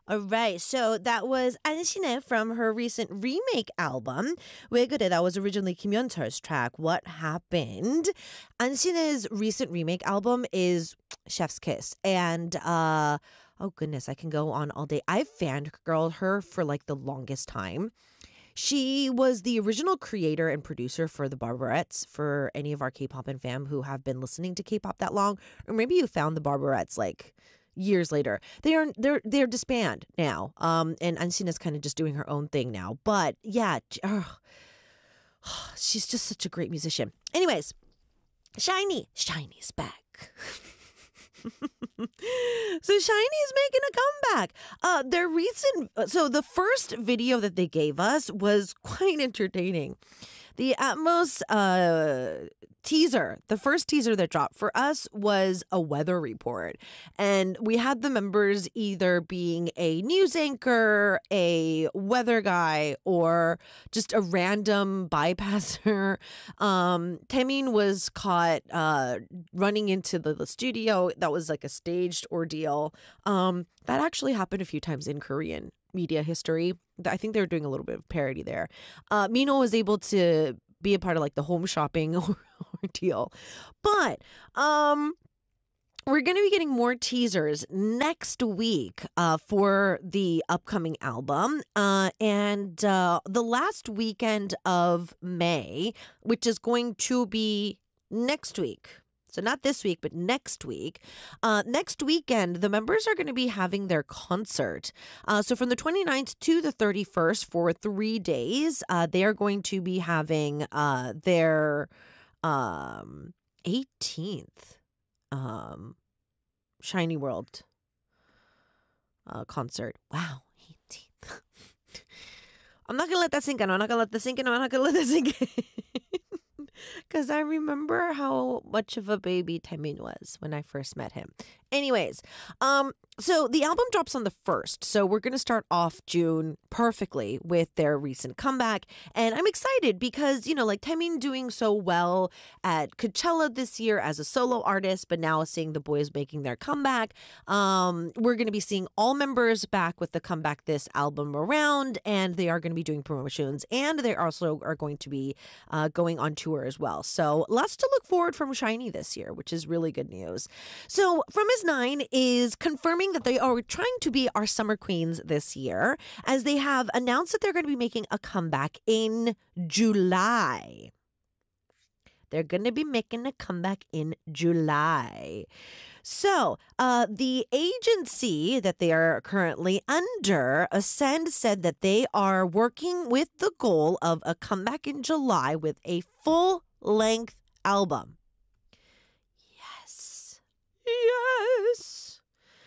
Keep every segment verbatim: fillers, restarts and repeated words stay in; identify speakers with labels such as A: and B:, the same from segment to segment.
A: All right, so that was 안신혜 from her recent remake album. 왜 그래? That was originally Kim Yeon-cheol's track. What happened? 안신혜's recent remake album is Chef's Kiss, and uh, oh goodness, I can go on all day. I've fangirled her for like the longest time. She was the original creator and producer for the Barbarettes. For any of our K-pop and fam who have been listening to K-pop that long, or maybe you found the Barbarettes like years later. They are they're they're disbanded now. Um, and Ansina's kind of just doing her own thing now. But yeah, oh, she's just such a great musician. Anyways, Shiny, Shiny's back. So Shiny's making a comeback. Uh, their recent, so the first video that they gave us was quite entertaining. The Atmos uh, teaser, the first teaser that dropped for us was a weather report. And we had the members either being a news anchor, a weather guy, or just a random bypasser. Um, Taemin was caught uh, running into the, the studio. That was like a staged ordeal. Um, that actually happened a few times in Korean media history. I think they were doing a little bit of parody there. Uh, Mino was able to be a part of like the home shopping ordeal. But um, we're going to be getting more teasers next week uh, for the upcoming album. Uh, and uh, the last weekend of May, which is going to be next week. So not this week, but next week. Uh, next weekend, the members are going to be having their concert. Uh, so from the twenty-ninth to the thirty-first for three days, uh, they are going to be having uh, their um, eighteenth um, Shiny World uh, concert. Wow, eighteenth. I'm not going to let that sink in. I'm not going to let that sink in. I'm not going to let that sink in. Because I remember how much of a baby Taemin was when I first met him. Anyways, um, so the album drops on the first. So we're going to start off June perfectly with their recent comeback. And I'm excited because, you know, like Taemin doing so well at Coachella this year as a solo artist, but now seeing the boys making their comeback. Um, we're going to be seeing all members back with the comeback this album around, and they are going to be doing promotions, and they also are going to be uh, going on tour as well. So lots to look forward from Shiny this year, which is really good news. So From His Nine is confirming that they are trying to be our summer queens this year, as they have announced that they're going to be making a comeback in July. They're going to be making a comeback in July. So, uh, the agency that they are currently under, Ascend, said that they are working with the goal of a comeback in July with a full-length album. Yes. Yes.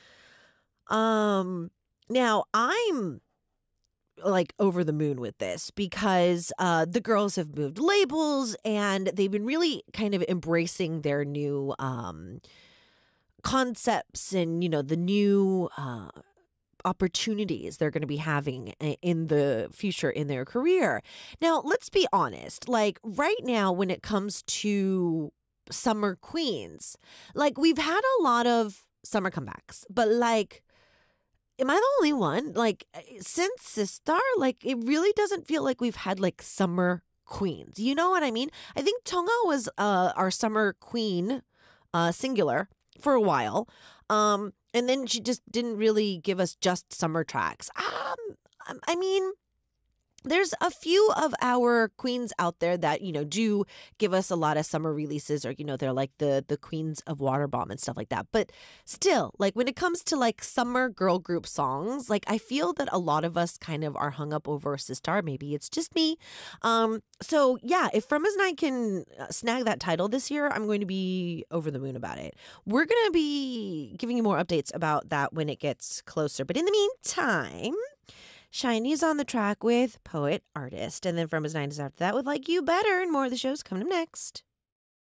A: Um, now, I'm like over the moon with this because uh, the girls have moved labels and they've been really kind of embracing their new um, concepts and, you know, the new uh, opportunities they're going to be having in the future in their career. Now, let's be honest, like right now when it comes to summer queens, like we've had a lot of summer comebacks, but like, am I the only one? Like, since Sistar, like, it really doesn't feel like we've had, like, summer queens. You know what I mean? I think Tonga was uh, our summer queen, uh, singular, for a while. Um, and then she just didn't really give us just summer tracks. Um, I mean, there's a few of our queens out there that, you know, do give us a lot of summer releases, or, you know, they're like the the queens of Waterbomb and stuff like that. But still, like when it comes to like summer girl group songs, like I feel that a lot of us kind of are hung up over Sistar. Maybe it's just me. Um, so yeah, if From His Nine can snag that title this year, I'm going to be over the moon about it. We're going to be giving you more updates about that when it gets closer. But in the meantime, Shiny's on the track with Poet Artist. And then From His Nine is after that with Like You Better, and more of the shows coming up next.